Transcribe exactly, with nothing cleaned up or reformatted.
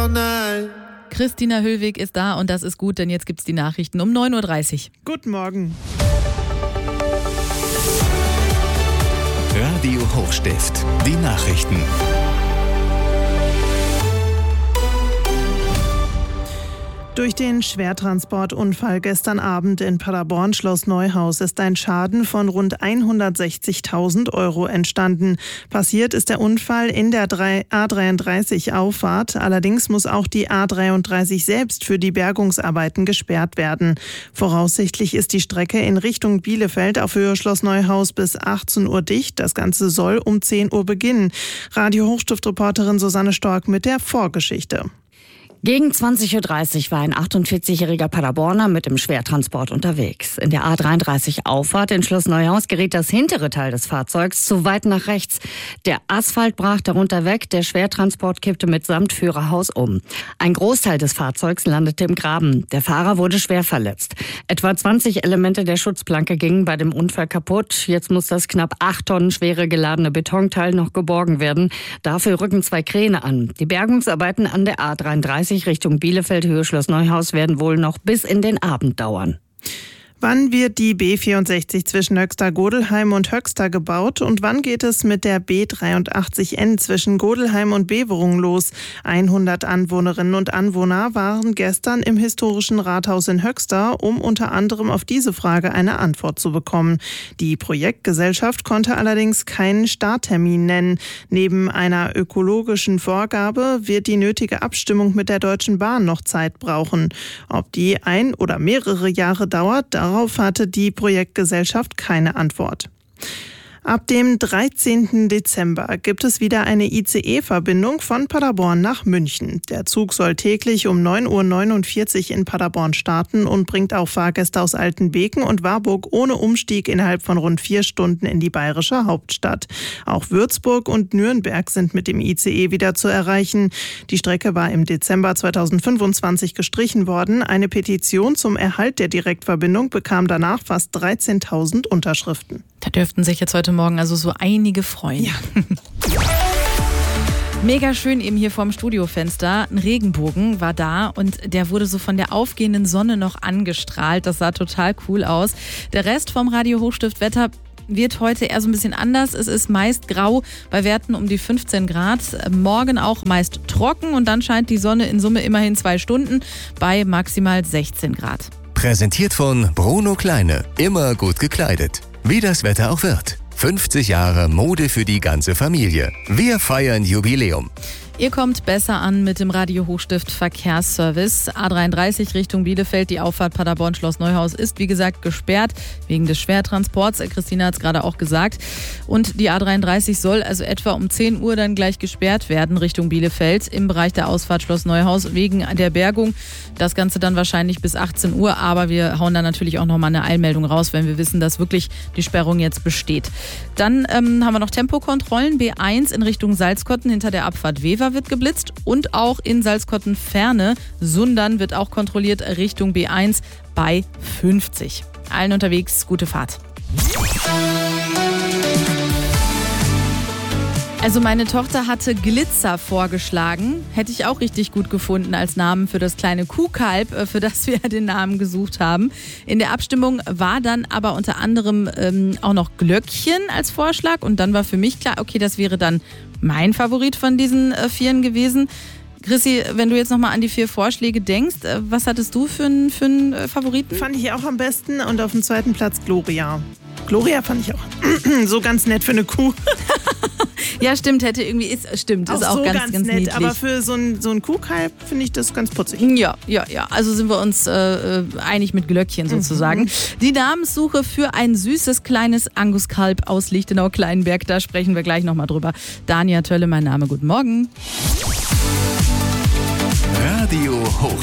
Christina Höllweg ist da und das ist gut, denn jetzt gibt's die Nachrichten um neun Uhr dreißig. Guten Morgen. Radio Hochstift, die Nachrichten. Durch den Schwertransportunfall gestern Abend in Paderborn Schloss Neuhaus ist ein Schaden von rund hundertsechzigtausend Euro entstanden. Passiert ist der Unfall in der A dreiunddreißig Auffahrt. Allerdings muss auch die A dreiunddreißig selbst für die Bergungsarbeiten gesperrt werden. Voraussichtlich ist die Strecke in Richtung Bielefeld auf Höhe Schloss Neuhaus bis achtzehn Uhr dicht. Das Ganze soll um zehn Uhr beginnen. Radio Hochstift-Reporterin Susanne Stork mit der Vorgeschichte. Gegen zwanzig Uhr dreißig war ein achtundvierzigjähriger Paderborner mit dem Schwertransport unterwegs. In der A dreiunddreißig Auffahrt in Schloss Neuhaus geriet das hintere Teil des Fahrzeugs zu weit nach rechts. Der Asphalt brach darunter weg, der Schwertransport kippte mitsamt Führerhaus um. Ein Großteil des Fahrzeugs landete im Graben. Der Fahrer wurde schwer verletzt. Etwa zwanzig Elemente der Schutzplanke gingen bei dem Unfall kaputt. Jetzt muss das knapp acht Tonnen schwere geladene Betonteil noch geborgen werden. Dafür rücken zwei Kräne an. Die Bergungsarbeiten an der A dreiunddreißig Richtung Bielefeld, Höhe Schloss Neuhaus werden wohl noch bis in den Abend dauern. Wann wird die B vierundsechzig zwischen Höxter-Godelheim und Höxter gebaut und wann geht es mit der B dreiundachtzig N zwischen Godelheim und Beverungen los? hundert Anwohnerinnen und Anwohner waren gestern im historischen Rathaus in Höxter, um unter anderem auf diese Frage eine Antwort zu bekommen. Die Projektgesellschaft konnte allerdings keinen Starttermin nennen. Neben einer ökologischen Vorgabe wird die nötige Abstimmung mit der Deutschen Bahn noch Zeit brauchen. Ob die ein oder mehrere Jahre dauert, darauf Darauf hatte die Projektgesellschaft keine Antwort. Ab dem dreizehnten Dezember gibt es wieder eine I C E-Verbindung von Paderborn nach München. Der Zug soll täglich um neun Uhr neunundvierzig in Paderborn starten und bringt auch Fahrgäste aus Altenbeken und Warburg ohne Umstieg innerhalb von rund vier Stunden in die bayerische Hauptstadt. Auch Würzburg und Nürnberg sind mit dem I C E wieder zu erreichen. Die Strecke war im Dezember zweitausendfünfundzwanzig gestrichen worden. Eine Petition zum Erhalt der Direktverbindung bekam danach fast dreizehntausend Unterschriften. Da dürften sich jetzt heute Morgen also so einige freuen. Ja. Mega schön eben hier vorm Studiofenster. Ein Regenbogen war da und der wurde so von der aufgehenden Sonne noch angestrahlt. Das sah total cool aus. Der Rest vom Radio Hochstift Wetter wird heute eher so ein bisschen anders. Es ist meist grau bei Werten um die fünfzehn Grad. Morgen auch meist trocken und dann scheint die Sonne in Summe immerhin zwei Stunden bei maximal sechzehn Grad. Präsentiert von Bruno Kleine. Immer gut gekleidet. Wie das Wetter auch wird. fünfzig Jahre Mode für die ganze Familie. Wir feiern Jubiläum. Ihr kommt besser an mit dem Radio Hochstift Verkehrsservice. A dreiunddreißig Richtung Bielefeld, die Auffahrt Paderborn Schloss Neuhaus ist wie gesagt gesperrt wegen des Schwertransports. Christina hat es gerade auch gesagt. Und die A dreiunddreißig soll also etwa um zehn Uhr dann gleich gesperrt werden Richtung Bielefeld im Bereich der Ausfahrt Schloss Neuhaus wegen der Bergung. Das Ganze dann wahrscheinlich bis achtzehn Uhr, aber wir hauen dann natürlich auch nochmal eine Eilmeldung raus, wenn wir wissen, dass wirklich die Sperrung jetzt besteht. Dann ähm, haben wir noch Tempokontrollen. B eins in Richtung Salzkotten hinter der Abfahrt Wever wird geblitzt und auch in Salzkotten-Ferne, Sundern wird auch kontrolliert Richtung B eins bei fünfzig. Allen unterwegs, gute Fahrt. Also meine Tochter hatte Glitzer vorgeschlagen, hätte ich auch richtig gut gefunden als Namen für das kleine Kuhkalb, für das wir den Namen gesucht haben. In der Abstimmung war dann aber unter anderem ähm, auch noch Glöckchen als Vorschlag und dann war für mich klar, okay, das wäre dann mein Favorit von diesen äh, Vieren gewesen. Chrissy, wenn du jetzt nochmal an die vier Vorschläge denkst, äh, was hattest du für einen für einen, äh, Favoriten? Fand ich auch am besten und auf dem zweiten Platz Gloria. Gloria fand ich auch so ganz nett für eine Kuh. Ja, stimmt, hätte irgendwie, ist, stimmt, auch ist auch so ganz, ganz, ganz nett, niedlich. aber für so ein, so ein Kuhkalb finde ich das ganz putzig. Ja, ja, ja, also sind wir uns äh, einig mit Glöckchen sozusagen. Mhm. Die Namenssuche für ein süßes kleines Anguskalb aus Lichtenau-Kleinberg, da sprechen wir gleich nochmal drüber. Dania Tölle, mein Name, guten Morgen. Radio Hoch.